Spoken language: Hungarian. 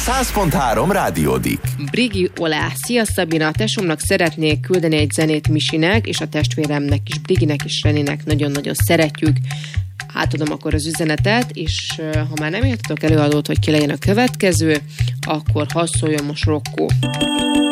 100.3 Rádiódik. Brigi Olá. Szia Szabina, a tesómnak szeretnék küldeni egy zenét Misinek, és a testvéremnek is, Briginek és Renének nagyon-nagyon szeretjük. Átadom akkor az üzenetet, és ha már nem értetek előadót, hogy ki legyen a következő, akkor hasszoljon most Rocco.